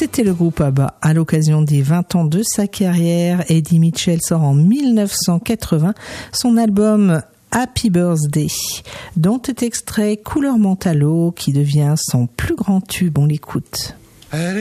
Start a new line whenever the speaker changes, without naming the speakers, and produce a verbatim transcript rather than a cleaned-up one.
C'était le groupe ABBA. À l'occasion des vingt ans de sa carrière, Eddie Mitchell sort en dix-neuf cent quatre-vingts son album Happy Birthday, dont est extrait Couleur Mentalo, qui devient son plus grand tube. On l'écoute.